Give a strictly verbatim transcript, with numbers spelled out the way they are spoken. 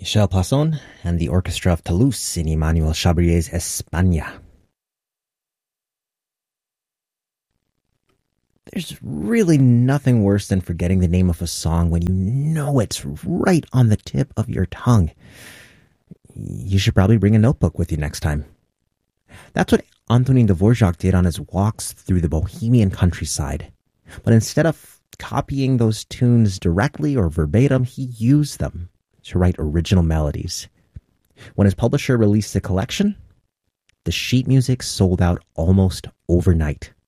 Michel Passon and the Orchestra of Toulouse in Emmanuel Chabrier's España. There's really nothing worse than forgetting the name of a song when you know it's right on the tip of your tongue. You should probably bring a notebook with you next time. That's what Antonin Dvorak did on his walks through the Bohemian countryside. But instead of copying those tunes directly or verbatim, he used them to write original melodies. When his publisher released the collection, the sheet music sold out almost overnight.